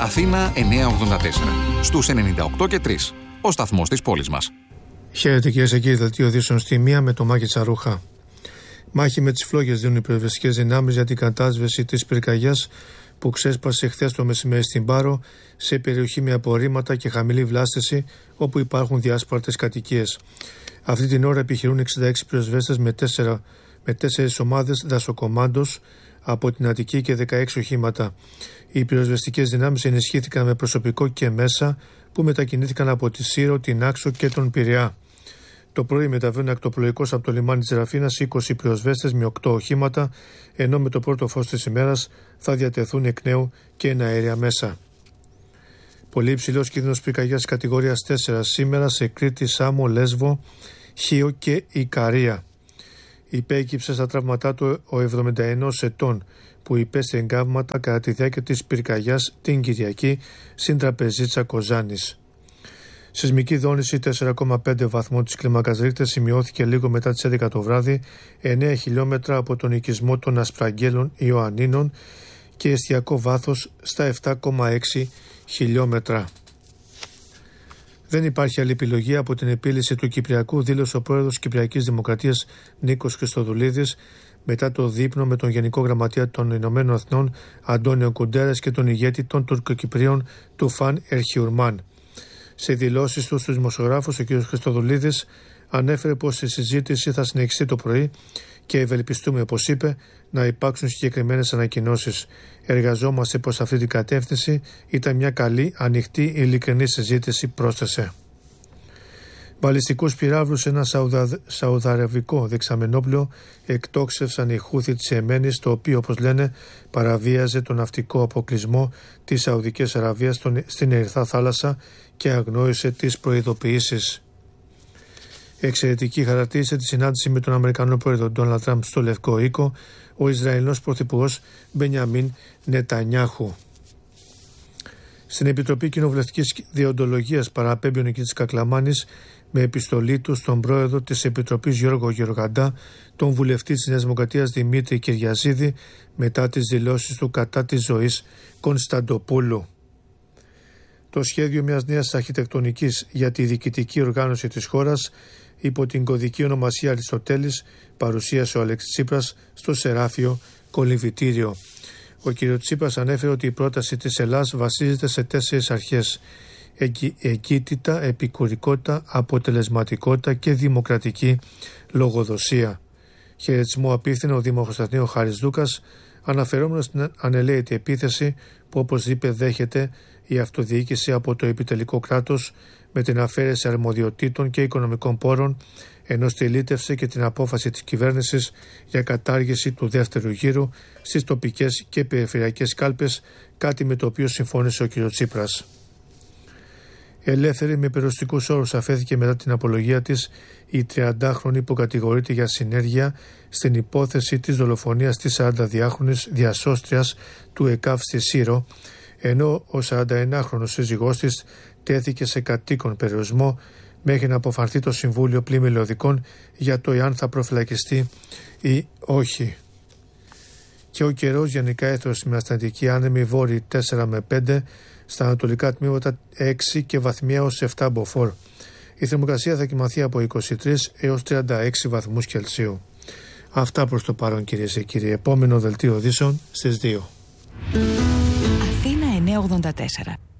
Αθήνα 984, στους 98 και 3, ο σταθμός της πόλης μας. Χαίρετε κυρίες και κύριοι, δελτίο ειδήσεων στη μία με το Μάκη Τσαρούχα. Μάχη με τις φλόγες δίνουν οι πυροσβεστικές δυνάμεις για την κατάσβεση της πυρκαγιάς που ξέσπασε χθες το μεσημέρι στην Πάρο, σε περιοχή με απορρίμματα και χαμηλή βλάστηση, όπου υπάρχουν διάσπαρτες κατοικίες. Αυτή την ώρα επιχειρούν 66 πυροσβέστες με 4 ομάδες δασοκομάντος από την Αττική και 16 οχήματα. Οι πυροσβεστικές δυνάμεις ενισχύθηκαν με προσωπικό και μέσα που μετακινήθηκαν από τη Σύρο, την Άξο και τον Πειραιά. Το πρωί μεταβαίνουν ακτοπλοϊκώς από το λιμάνι της Ραφίνας 20 πυροσβέστες με 8 οχήματα, ενώ με το πρώτο φως της ημέρας θα διατεθούν εκ νέου και εναέρια μέσα. Πολύ υψηλός κίνδυνος πυρκαγιάς κατηγορίας 4 σήμερα σε Κρήτη, Σάμο, Λέσβο, Χίο και Ικαρία. Υπέκυψε στα τραύματά του ο 71 ετών που υπέστη εγκάβματα κατά τη διάρκεια της πυρκαγιάς την Κυριακή στην Τραπεζίτσα Κοζάνης. Σεισμική δόνηση 4,5 βαθμών της κλίμακας Ρίχτερ σημειώθηκε λίγο μετά τις 11 το βράδυ, 9 χιλιόμετρα από τον οικισμό των Ασπραγγέλων Ιωαννίνων και εστιακό βάθος στα 7,6 χιλιόμετρα. Δεν υπάρχει άλλη επιλογή από την επίλυση του Κυπριακού, δήλωσε ο πρόεδρος της Κυπριακής Δημοκρατίας Νίκος Χριστοδουλίδης μετά το δείπνο με τον Γενικό Γραμματέα των Ηνωμένων Εθνών Αντώνιο Κουντέρας και τον ηγέτη των Τουρκοκυπρίων Τουφάν Ερχιουρμάν. Σε δηλώσεις του στους δημοσιογράφους, ο κ. Χριστοδουλίδης ανέφερε πως η συζήτηση θα συνεχιστεί το πρωί και ευελπιστούμε, όπως είπε, να υπάρξουν συγκεκριμένες ανακοινώσεις. Εργαζόμαστε προς αυτή την κατεύθυνση. Ήταν μια καλή, ανοιχτή, ειλικρινή συζήτηση, πρόσθεσε. Μπαλιστικούς πυράβλους σε ένα σαουδαραβικό δεξαμενόπλαιο εκτόξευσαν οι Χούθι της Ιεμένης, το οποίο, όπως λένε, παραβίαζε τον ναυτικό αποκλεισμό της Σαουδικής Αραβίας στην Ερυθρά Θάλασσα και αγνόησε τις προειδοποιήσεις. Εξαιρετική χαρακτήρισε τη συνάντηση με τον Αμερικανό πρόεδρο Ντόναλντ Τραμπ στο Λευκό Οίκο ο Ισραηλινός πρωθυπουργός Μπενιαμίν Νετανιάχου. Στην Επιτροπή Κοινοβουλευτικής Διοντολογίας παραπέμπει ο Νικήτης Κακλαμάνης με επιστολή του στον πρόεδρο της Επιτροπής Γιώργο Γεωργαντά, τον βουλευτή της Νέας Δημοκρατίας Δημήτρη Κυριαζίδη, μετά τις δηλώσεις του κατά της ζωής Κωνσταντοπούλου. Το σχέδιο μιας νέας αρχιτεκτονικής για τη διοικητική οργάνωση της χώρας υπό την κωδική ονομασία Αριστοτέλης παρουσίασε ο Αλέξης Τσίπρας στο Σεράφιο Κολυμβητήριο. Ο κ. Τσίπρας ανέφερε ότι η πρόταση της Ελλάδας βασίζεται σε 4 αρχές: εγκύτητα, επικουρικότητα, αποτελεσματικότητα και δημοκρατική λογοδοσία. Χαιρετισμό απίθυνε ο Δήμαρχος Αθηναίου Χάρης Δούκας, αναφερόμενος στην ανελαίητη επίθεση που, όπως είπε, δέχεται η αυτοδιοίκηση από το επιτελικό κράτος με την αφαίρεση αρμοδιοτήτων και οικονομικών πόρων, ενώ στυλίτευσε και την απόφαση της κυβέρνησης για κατάργηση του δεύτερου γύρου στις τοπικές και περιφερειακές κάλπες, κάτι με το οποίο συμφώνησε ο κ. Τσίπρας. Ελεύθερη με περιοριστικούς όρους αφέθηκε μετά την απολογία της η 30χρονη που κατηγορείται για συνέργεια στην υπόθεση της δολοφονίας της 42χρονης διασώστριας του ΕΚΑΒ στη Σύρο, ενώ ο 41χρονος σύζυγός της τέθηκε σε κατοίκον περιορισμό μέχρι να αποφανθεί το Συμβούλιο Πλημελιωδικών για το εάν θα προφυλακιστεί ή όχι. Και ο καιρός γενικά έθρωσε με αστατική άνεμη βόρειοι 4 με 5, στα ανατολικά τμήματα 6 και βαθμία ως 7 μποφόρ. Η θερμοκρασία θα κοιμαθεί από 23 έως 36 βαθμούς Κελσίου. Αυτά προς το παρόν, κυρίες και κύριοι. Επόμενο δελτίο ειδήσεων στις 2. Αθήνα 984.